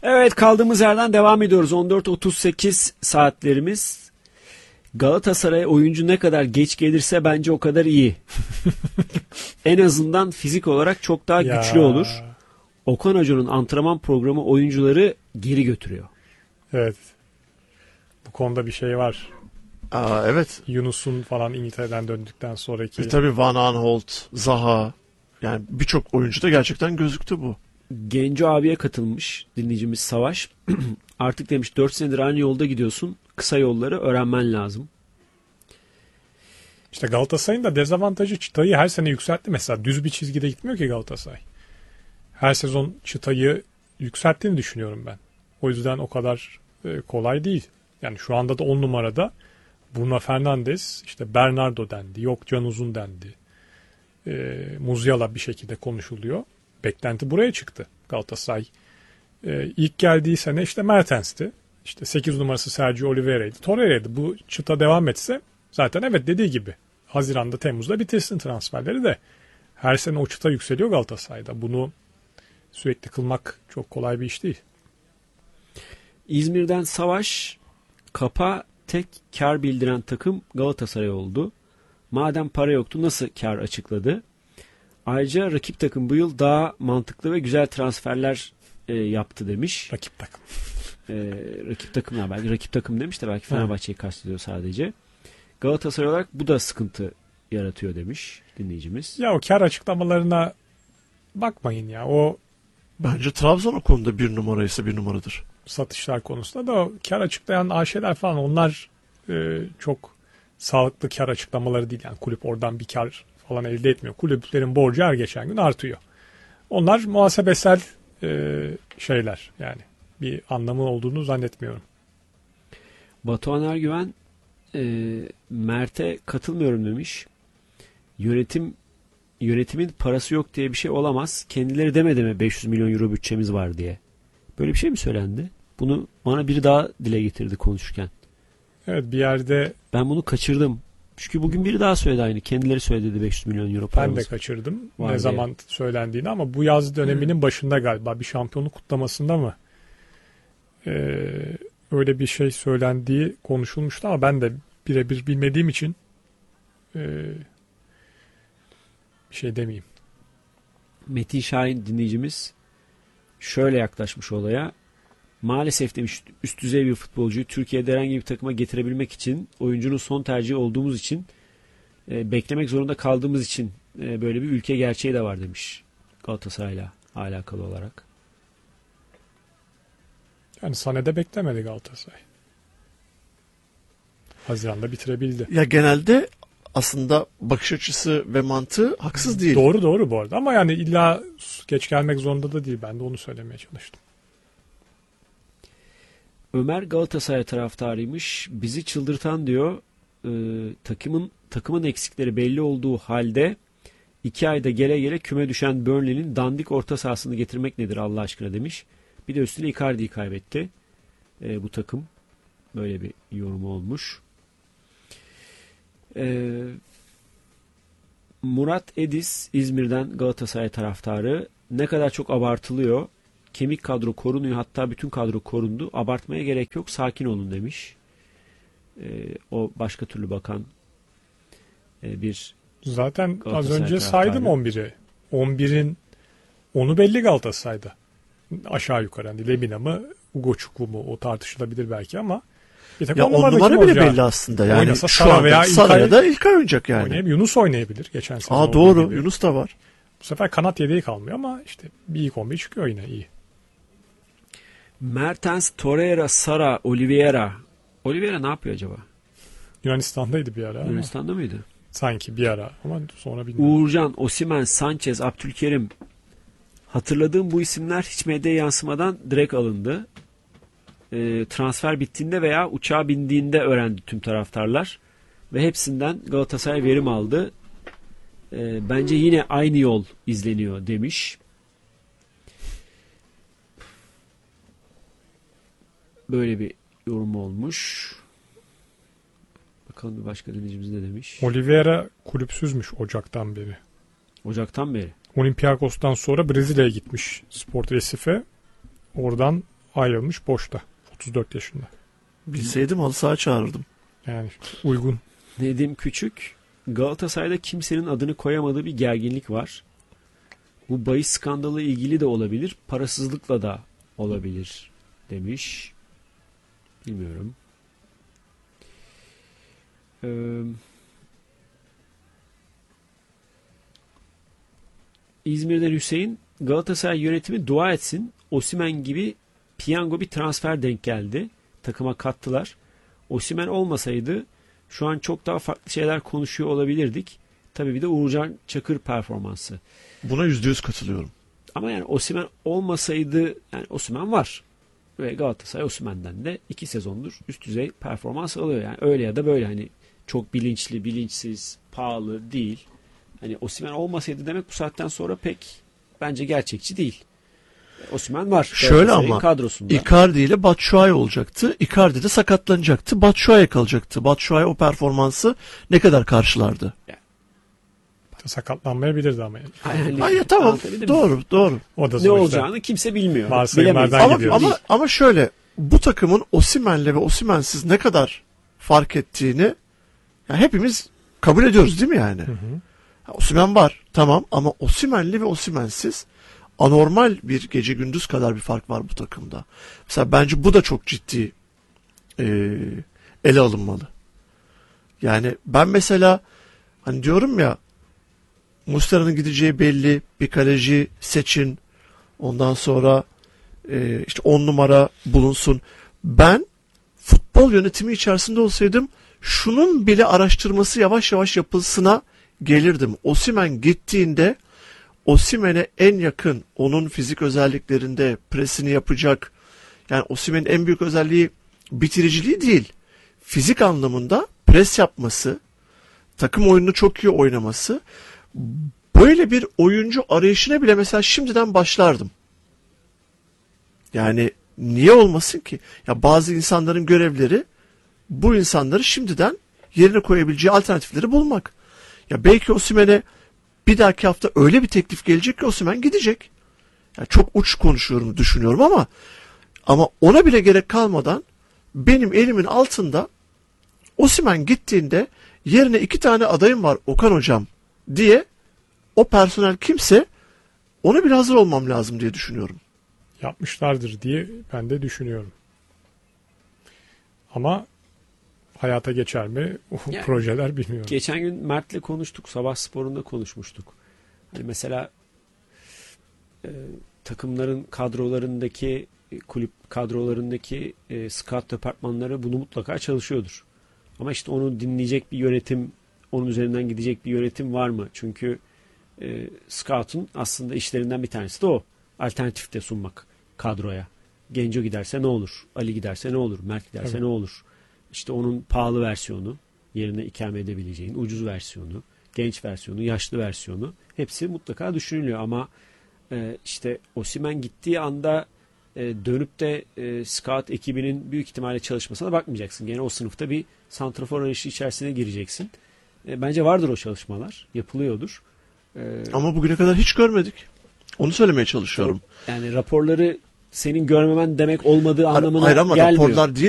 Evet, kaldığımız yerden devam ediyoruz. 14.38 saatlerimiz. Galatasaray oyuncu ne kadar geç gelirse bence o kadar iyi. En azından fizik olarak çok daha güçlü olur. Okan Hoca'nın antrenman programı oyuncuları geri götürüyor. Evet. Bu konuda bir şey var. Evet. Yunus'un falan İngiltere'den döndükten sonraki. Tabii Van Aanholt, Zaha, yani birçok oyuncuda gerçekten gözüktü bu. Genco abiye katılmış dinleyicimiz Savaş. Artık demiş 4 senedir aynı yolda gidiyorsun. Kısa yolları öğrenmen lazım. İşte Galatasaray'ın da dezavantajı çıtayı her sene yükseltti. Mesela düz bir çizgide gitmiyor ki Galatasaray. Her sezon çıtayı yükselttiğini düşünüyorum ben. O yüzden o kadar kolay değil. Yani şu anda da 10 numarada Bruno Fernandes, işte Bernardo dendi, yok Can Uzun dendi. Musiala bir şekilde konuşuluyor. Beklenti buraya çıktı. Galatasaray ilk geldiği sene işte Mertens'ti. İşte 8 numarası Sergio Oliveira'ydı. Torreira'ydı. Bu çıta devam etse zaten evet dediği gibi Haziran'da Temmuz'da bitirsin transferleri de. Her sene o çıta yükseliyor Galatasaray'da. Bunu sürekli kılmak çok kolay bir iş değil. İzmir'den Savaş, Kapa tek kar bildiren takım Galatasaray oldu. Madem para yoktu nasıl kar açıkladı? Ayrıca rakip takım bu yıl daha mantıklı ve güzel transferler yaptı demiş. Rakip takım. Rakip takım ya, belki rakip takım demiş de belki Fenerbahçe'yi kastediyor sadece. Galatasaray olarak bu da sıkıntı yaratıyor demiş dinleyicimiz. Ya o kar açıklamalarına bakmayın ya. O bence Trabzon o konuda bir numaraysa bir numaradır. Satışlar konusunda da o kar açıklayan AŞ'ler falan onlar çok sağlıklı kar açıklamaları değil. Yani kulüp oradan bir kar falan elde etmiyor. Kulüplerin borcu her geçen gün artıyor. Onlar muhasebesel şeyler yani. Bir anlamı olduğunu zannetmiyorum. Batuhan Ergüven Mert'e katılmıyorum demiş. Yönetimin parası yok diye bir şey olamaz. Kendileri demedi mi 500 milyon euro bütçemiz var diye. Böyle bir şey mi söylendi? Bunu bana biri daha dile getirdi konuşurken. Evet, bir yerde ben bunu kaçırdım. Çünkü bugün biri daha söyledi aynı. Kendileri söyledi 500 milyon euro paramız. Ben de kaçırdım ne zaman söylendiğini ama bu yaz döneminin başında galiba bir şampiyonluk kutlamasında mı öyle bir şey söylendiği konuşulmuştu ama ben de birebir bilmediğim için bir şey demeyeyim. Metin Şahin dinleyicimiz şöyle yaklaşmış olaya. Maalesef demiş üst düzey bir futbolcuyu Türkiye'de herhangi bir takıma getirebilmek için oyuncunun son tercihi olduğumuz için beklemek zorunda kaldığımız için böyle bir ülke gerçeği de var demiş Galatasaray'la alakalı olarak. Yani Sané'de beklemedi Galatasaray. Haziran'da bitirebildi. Ya genelde aslında bakış açısı ve mantığı haksız değil. Doğru bu arada ama yani illa geç gelmek zorunda da değil. Ben de onu söylemeye çalıştım. Ömer Galatasaray taraftarıymış. Bizi çıldırtan diyor takımın eksikleri belli olduğu halde 2 ayda gele gele küme düşen Burnley'nin dandik orta sahasını getirmek nedir Allah aşkına demiş. Bir de üstüne Icardi'yi kaybetti. Bu takım böyle bir yorum olmuş. Murat Edis İzmir'den Galatasaray taraftarı. Ne kadar çok abartılıyor. Kemik kadro korunuyor. Hatta bütün kadro korundu. Abartmaya gerek yok. Sakin olun demiş. O başka türlü bakan bir zaten az önce saydım 11'i. 11'in onu belli Galatasaray'da. Aşağı yukarı. Yani Lemina mı Ugochukwu mu o tartışılabilir belki ama ya 10 numara bile belli aslında. Yani şu anda Saray'a da İlkay oynayacak yani. Yunus oynayabilir. Geçen sene. Doğru. Yunus da var. Bu sefer kanat yedeği kalmıyor ama işte bir ilk 11 çıkıyor yine iyi. Mertens, Torreira, Sara, Oliveira. Oliveira ne yapıyor acaba? Yunanistan'daydı bir ara. Yunanistan'da mıydı? Sanki bir ara ama sonra bilmiyorum. Uğurcan, Osimhen, Sanchez, Abdülkerim. Hatırladığım bu isimler hiç medyaya yansımadan direkt alındı. Transfer bittiğinde veya uçağa bindiğinde öğrendi tüm taraftarlar. Ve hepsinden Galatasaray verim aldı. Bence yine aynı yol izleniyor demiş. Böyle bir yorum olmuş. Bakalım bir başka dinleyicimiz ne demiş. Oliveira kulüpsüzmüş Ocak'tan beri. Ocak'tan beri. Olympiakos'tan sonra Brezilya'ya gitmiş Sport Recife. Oradan ayrılmış boşta. 34 yaşında. Bilseydim halı saha çağırırdım. Yani uygun. Nedim Küçük, Galatasaray'da kimsenin adını koyamadığı bir gerginlik var. Bu bahis skandalı ilgili de olabilir, parasızlıkla da olabilir demiş. Bilmiyorum. İzmir'den Hüseyin, Galatasaray yönetimi dua etsin. Osimhen gibi piyango bir transfer denk geldi. Takıma kattılar. Osimhen olmasaydı şu an çok daha farklı şeyler konuşuyor olabilirdik. Tabii bir de Uğurcan Çakır performansı. Buna %100 katılıyorum. Ama yani Osimhen olmasaydı, yani Osimhen var. Ve Galatasaray Osimhen'den de 2 sezondur üst düzey performans alıyor. Yani öyle ya da böyle, hani çok bilinçli, bilinçsiz, pahalı değil. Hani Osimhen olmasaydı demek bu saatten sonra pek bence gerçekçi değil. Osimhen var. Şöyle ama kadrosunda. Icardi ile Batshuayi olacaktı. Icardi de sakatlanacaktı. Batshuayi kalacaktı. Batshuayi o performansı ne kadar karşılardı? Sakatlanmayabilirdi ama. Yani. Hayır, tamam. Doğru. O da ne olacağını kimse bilmiyor. Ama şöyle, bu takımın Osimhen'le ve Osimhen'siz ne kadar fark ettiğini yani hepimiz kabul ediyoruz değil mi yani? Hı hı. Osimhen var tamam, ama Osimhen'li ve Osimhen'siz anormal bir gece gündüz kadar bir fark var bu takımda. Mesela bence bu da çok ciddi ele alınmalı. Yani ben mesela hani diyorum ya, Muslera'nın gideceği belli, bir kaleci seçin, ondan sonra işte 10 numara bulunsun. Ben futbol yönetimi içerisinde olsaydım şunun bile araştırması yavaş yavaş yapılsına gelirdim. Osimhen gittiğinde Osimhen'e en yakın, onun fizik özelliklerinde presini yapacak. Yani Osimhen'in en büyük özelliği bitiriciliği değil. Fizik anlamında pres yapması, takım oyununu çok iyi oynaması. Böyle bir oyuncu arayışına bile mesela şimdiden başlardım. Yani niye olmasın ki? Ya bazı insanların görevleri bu insanları şimdiden yerine koyabileceği alternatifleri bulmak. Ya belki Osimhen'e bir dahaki hafta öyle bir teklif gelecek ki Osimhen gidecek. Yani çok uç konuşuyorum, düşünüyorum ama ona bile gerek kalmadan benim elimin altında Osimhen gittiğinde yerine 2 tane adayım var Okan hocam diye, o personel kimse ona bile hazır olmam lazım diye düşünüyorum. Yapmışlardır diye ben de düşünüyorum. Ama hayata geçer mi? O yani, projeler bilmiyorum. Geçen gün Mert'le konuştuk. Sabah sporunda konuşmuştuk. Hani mesela takımların kadrolarındaki, kulüp kadrolarındaki scout departmanları bunu mutlaka çalışıyordur. Ama işte onu dinleyecek bir yönetim, onun üzerinden gidecek bir yönetim var mı? Çünkü scout'un aslında işlerinden bir tanesi de o. Alternatif de sunmak kadroya. Genco giderse ne olur? Ali giderse ne olur? Mert giderse evet, ne olur? İşte onun pahalı versiyonu, yerine ikame edebileceğin ucuz versiyonu, genç versiyonu, yaşlı versiyonu, hepsi mutlaka düşünülüyor. Ama işte Osimhen gittiği anda dönüp de scout ekibinin büyük ihtimalle çalışmasına bakmayacaksın. Gene o sınıfta bir santrafor arayışı içerisine gireceksin. Bence vardır o çalışmalar, yapılıyordur. Ama bugüne kadar hiç görmedik. Onu söylemeye çalışıyorum. Yani raporları senin görmemen demek olmadığı anlamına gelmiyor. Raporlar değil.